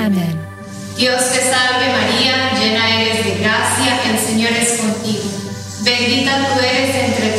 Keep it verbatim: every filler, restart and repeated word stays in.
Amén. Dios te salve María, llena eres de gracia, el Señor es contigo. Bendita tú eres entre